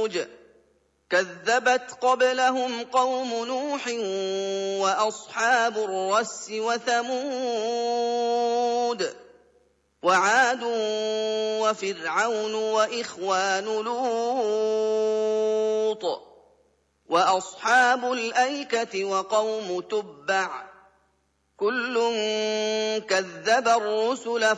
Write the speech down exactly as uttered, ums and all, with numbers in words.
ثموج كذبت قبلهم قوم نوح وأصحاب الرس وثمود وعاد وفرعون وإخوان لوط وأصحاب الأيكة وقوم تبع كل كذب الرسل